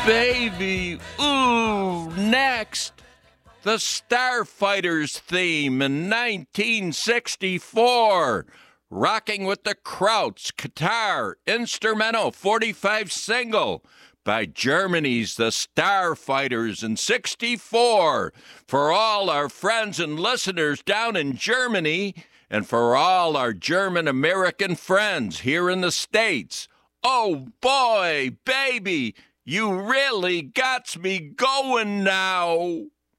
baby. Ooh, next. The Starfighters theme in 1964. Rocking with the Krauts, guitar, instrumental, 45 single by Germany's The Starfighters in 64. For all our friends and listeners down in Germany, and for all our German-American friends here in the States. Oh boy, baby, you really got me going now.